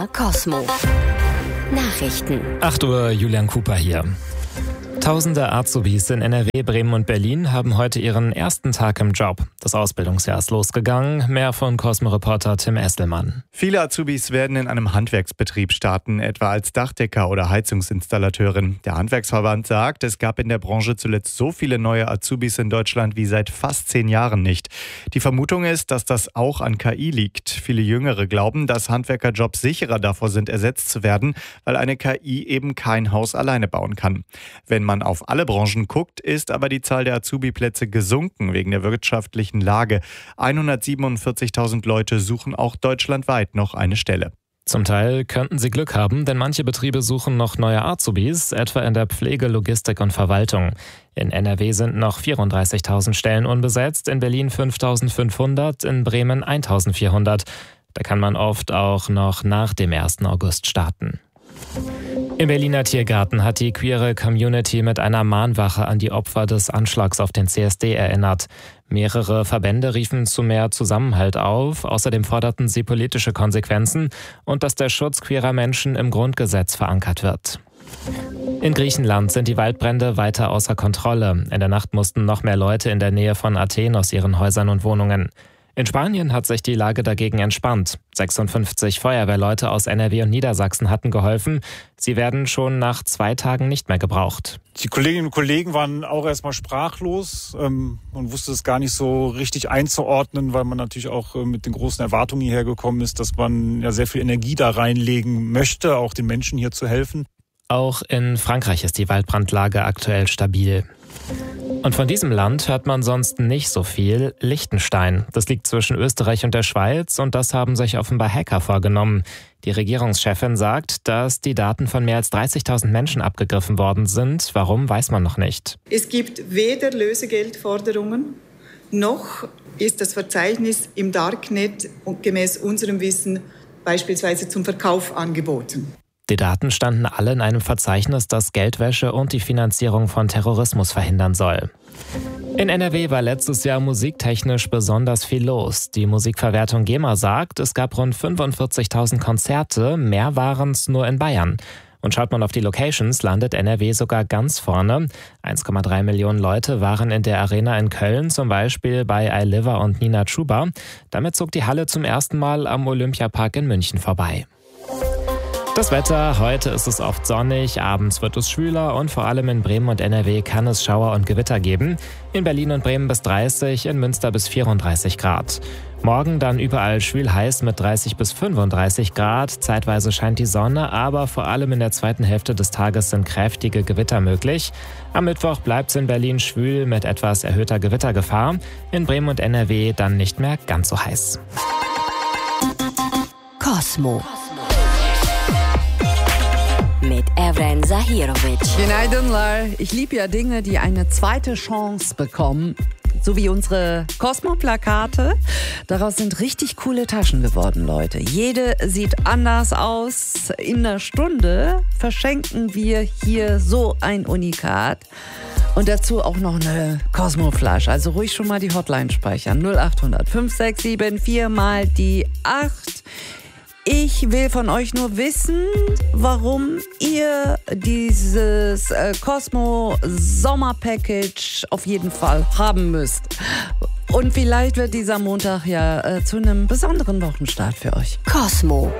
Cosmo. Nachrichten. 8 Uhr, Julian Cooper hier. Tausende Azubis in NRW, Bremen und Berlin haben heute ihren ersten Tag im Job. Das Ausbildungsjahr ist losgegangen. Mehr von Cosmo-Reporter Tim Esselmann. Viele Azubis werden in einem Handwerksbetrieb starten, etwa als Dachdecker oder Heizungsinstallateurin. Der Handwerksverband sagt, es gab in der Branche zuletzt so viele neue Azubis in Deutschland wie seit fast 10 Jahren nicht. Die Vermutung ist, dass das auch an KI liegt. Viele Jüngere glauben, dass Handwerkerjobs sicherer davor sind, ersetzt zu werden, weil eine KI eben kein Haus alleine bauen kann. Wenn man auf alle Branchen guckt, ist aber die Zahl der Azubi-Plätze gesunken wegen der wirtschaftlichen Lage. 147.000 Leute suchen auch deutschlandweit noch eine Stelle. Zum Teil könnten sie Glück haben, denn manche Betriebe suchen noch neue Azubis, etwa in der Pflege, Logistik und Verwaltung. In NRW sind noch 34.000 Stellen unbesetzt, in Berlin 5.500, in Bremen 1.400. Da kann man oft auch noch nach dem 1. August starten. Im Berliner Tiergarten hat die queere Community mit einer Mahnwache an die Opfer des Anschlags auf den CSD erinnert. Mehrere Verbände riefen zu mehr Zusammenhalt auf. Außerdem forderten sie politische Konsequenzen und dass der Schutz queerer Menschen im Grundgesetz verankert wird. In Griechenland sind die Waldbrände weiter außer Kontrolle. In der Nacht mussten noch mehr Leute in der Nähe von Athen aus ihren Häusern und Wohnungen. In Spanien hat sich die Lage dagegen entspannt. 56 Feuerwehrleute aus NRW und Niedersachsen hatten geholfen. Sie werden schon nach 2 Tagen nicht mehr gebraucht. Die Kolleginnen und Kollegen waren auch erstmal sprachlos. Man wusste es gar nicht so richtig einzuordnen, weil man natürlich auch mit den großen Erwartungen hierher gekommen ist, dass man ja sehr viel Energie da reinlegen möchte, auch den Menschen hier zu helfen. Auch in Frankreich ist die Waldbrandlage aktuell stabil. Und von diesem Land hört man sonst nicht so viel. Liechtenstein. Das liegt zwischen Österreich und der Schweiz und das haben sich offenbar Hacker vorgenommen. Die Regierungschefin sagt, dass die Daten von mehr als 30.000 Menschen abgegriffen worden sind. Warum, weiß man noch nicht. Es gibt weder Lösegeldforderungen, noch ist das Verzeichnis im Darknet gemäß unserem Wissen beispielsweise zum Verkauf angeboten. Die Daten standen alle in einem Verzeichnis, das Geldwäsche und die Finanzierung von Terrorismus verhindern soll. In NRW war letztes Jahr musiktechnisch besonders viel los. Die Musikverwertung GEMA sagt, es gab rund 45.000 Konzerte, mehr waren es nur in Bayern. Und schaut man auf die Locations, landet NRW sogar ganz vorne. 1,3 Millionen Leute waren in der Arena in Köln, zum Beispiel bei Ailiva und Nina Chuba. Damit zog die Halle zum ersten Mal am Olympiapark in München vorbei. Das Wetter, heute ist es oft sonnig, abends wird es schwüler und vor allem in Bremen und NRW kann es Schauer und Gewitter geben. In Berlin und Bremen bis 30, in Münster bis 34 Grad. Morgen dann überall schwül heiß mit 30 bis 35 Grad. Zeitweise scheint die Sonne, aber vor allem in der zweiten Hälfte des Tages sind kräftige Gewitter möglich. Am Mittwoch bleibt es in Berlin schwül mit etwas erhöhter Gewittergefahr. In Bremen und NRW dann nicht mehr ganz so heiß. Cosmo. Mit Evren Zahirovic. Günaydınlar. Ich liebe ja Dinge, die eine zweite Chance bekommen. So wie unsere Cosmo-Plakate. Daraus sind richtig coole Taschen geworden, Leute. Jede sieht anders aus. In einer Stunde verschenken wir hier so ein Unikat. Und dazu auch noch eine Cosmo-Flasche. Also ruhig schon mal die Hotline speichern. 0800 567 4 mal die 8. Ich will von euch nur wissen, warum ihr dieses Cosmo Sommerpackage auf jeden Fall haben müsst. Und vielleicht wird dieser Montag ja zu einem besonderen Wochenstart für euch. Cosmo.